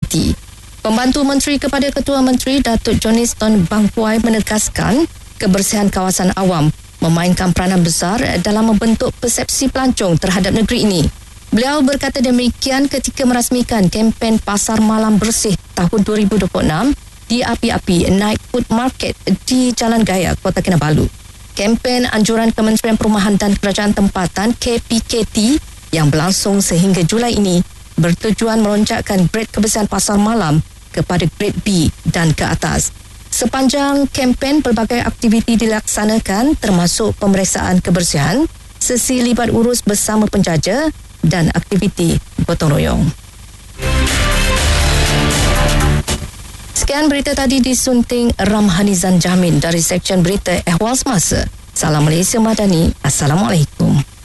aktiviti. Pembantu Menteri kepada Ketua Menteri Datuk Johnston Bangpuai menegaskan kebersihan kawasan awam memainkan peranan besar dalam membentuk persepsi pelancong terhadap negeri ini. Beliau berkata demikian ketika merasmikan kempen Pasar Malam Bersih tahun 2026 di api-api Night Food Market di Jalan Gaya, Kota Kinabalu. Kempen anjuran Kementerian Perumahan dan Kerajaan Tempatan KPKT yang berlangsung sehingga Julai ini bertujuan melonjakkan grade kebersihan pasar malam kepada grade B dan ke atas. Sepanjang kempen, pelbagai aktiviti dilaksanakan termasuk pemeriksaan kebersihan, sesi libat urus bersama penjaja dan aktiviti gotong royong. Sekian berita tadi disunting Ramhanizan Jamin dari Seksyen Berita Ehwal Semasa. Salam Malaysia Madani. Assalamualaikum.